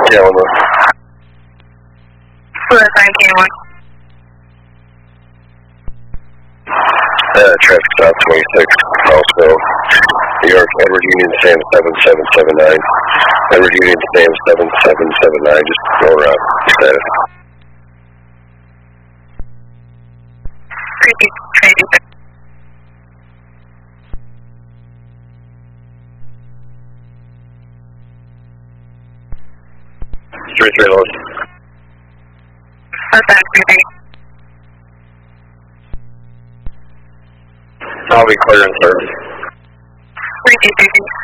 Yeah, one more. K1. Traffic stop 26, Crossville, New York, Edward Union, Sam 7779. Edward Union, Sam 7779, just go around. Status. Crazy. 33 Lord. Southbound 33. I'll be clear and service. 3233.